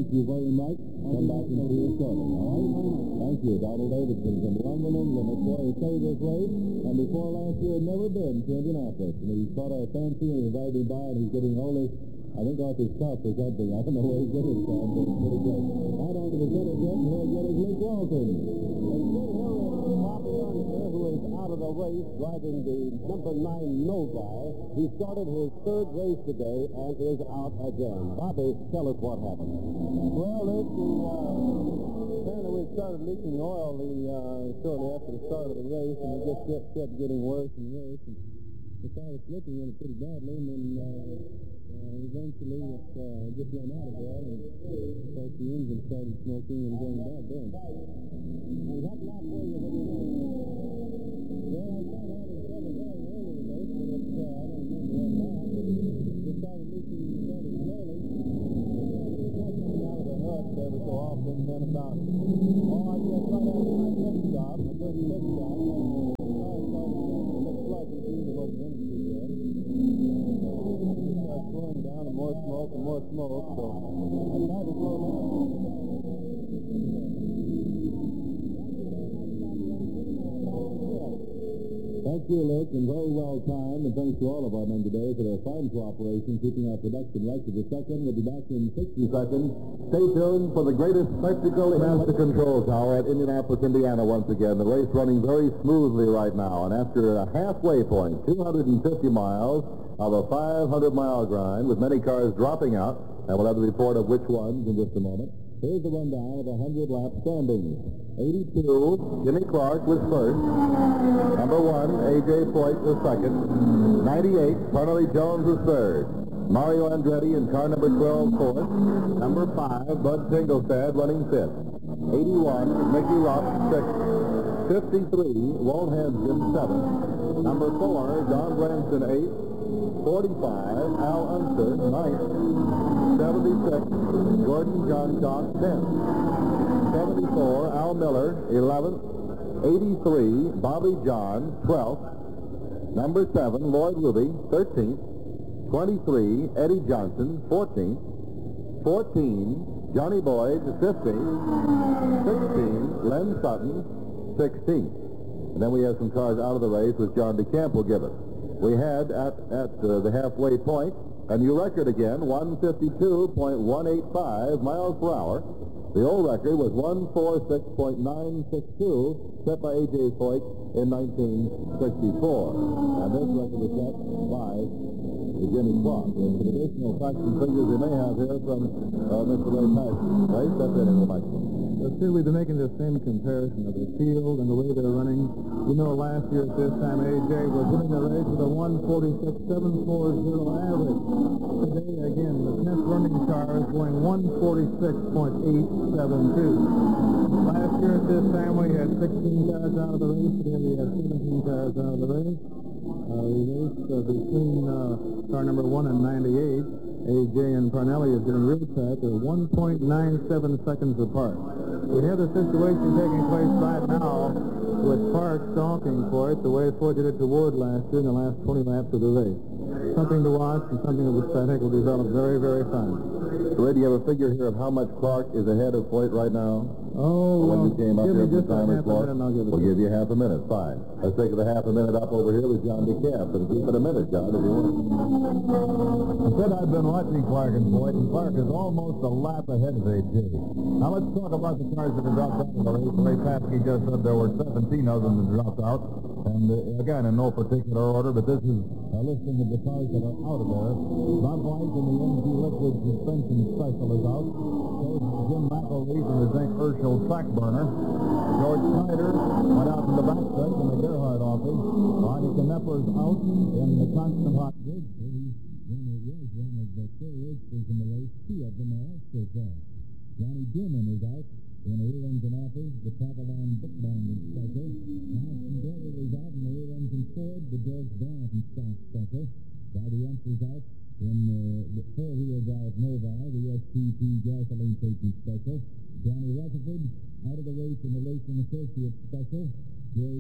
Thank you very much. Come back and see you shortly, all right? Thank you. Donald Davidson from London, England. It's where he started this race, and before last year had never been to Indianapolis. And he caught a fancy and invited him by, and he's getting all this, I think, off his cuff or something. I don't know where he's getting it from, but it's pretty good. Out on to the center jet, and here again is Luke Walton. Who is out of the race driving the number 9 Novi. He started his third race today and is out again. Bobby, tell us what happened. Well, apparently we started leaking oil shortly after the start of the race, and it just kept getting worse and worse. And the car was slipping in it pretty badly, and then eventually it just ran out of oil, and of course the engine started smoking and going bad then. And what lap were you when you went? Well, I started having trouble very early in the race, but I don't remember what lap. It started leaking fairly slowly. It was coming out of the hood every so often, and then about, I guess right after my pit stop, my first pit stop, the car started to look sluggish, even wasn't in too good. It started slowing down, and more smoke, so I tried to slow down. Thank you, Luke, and very well timed, and thanks to all of our men today for their fine cooperation, keeping our production right to the second. We'll be back in 60 seconds. Stay tuned for the greatest spectacle at the control tower at Indianapolis, Indiana once again. The race running very smoothly right now, and after a halfway point, 250 miles of a 500-mile grind with many cars dropping out, and we'll have the report of which ones in just a moment. Here's the rundown of 100-lap standings. 82, Jimmy Clark was first. Number 1, A.J. Foyt was second. 98, Parnelli Jones was third. Mario Andretti in car number 12 fourth. Number 5, Bud Tinglestad running fifth. 81, Mickey Rupp sixth. 53, Walt Hansgen seventh. Number 4, Don Branson eighth. 45, Al Unser ninth. 76, Gordon Johncock 10th. 74, Al Miller 11th. 83, Bobby John 12th. Number 7, Lloyd Ruby 13th. 23, Eddie Johnson 14th. 14, Johnny Boyd 15th. 16, Len Sutton 16th. And then we have some cars out of the race, which John DeCamp will give us. We had at the halfway point a new record again, 152.185 miles per hour. The old record was 146.962, set by A.J. Foyt in 1964. And this record was set by Jimmy Clark. With additional facts and figures we may have here from Mr. Ray Paxton. Ray, step in the microphone. Still, we've been making the same comparison of the field and the way they're running. You know, last year at this time, A.J. was winning the race with a 146.740 average. Today, again, the Smith running car is going 146.872. Last year at this time, we had 16 cars out of the race. Today, we have 17 cars out of the race. The race between car number 1 and 98, A.J. and Parnelli is getting real tight. They're 1.97 seconds apart. We have the situation taking place right now with Park stalking for it the way Ford did it to Ward last year in the last 20 laps of the race. Something to watch and something which I think will develop very, very fine. Ray, do you have a figure here of how much Clark is ahead of Foyt right now? Oh, when you came up give here me just a half a minute and I'll give it. We'll give you half a minute. Fine. Let's take the half a minute up over here with John DeCamp. And keep it a minute, John, if you want. I said I've been watching Clark and Foyt, and Clark is almost a lap ahead of A.J. Now let's talk about the cars that have dropped out of the race. Ray Paskey just said there were 17 of them that dropped out. And again, in no particular order, but this is a listing of the cars that are out of there. Bob White in the MG Liquid Suspension Special is out. So is Jim McElreath in the Zinc Urschel Track Burner. George Snyder went out in the backside in the Gerhardt office. Arnie Knepper's out in the Constant Hot Goods. He's one of the four racers in the race. Two of them are also cars. Johnny Dillman is out in the rear engine office, the Papillon bookbinding special. Nelson Berger is out in the rear engine Ford, the George Donaldson stock special. Bobby Entz is out in the four-wheel drive Nova, the STP gasoline treatment special. Johnny Rutherford out of the race in the Racing Associates special.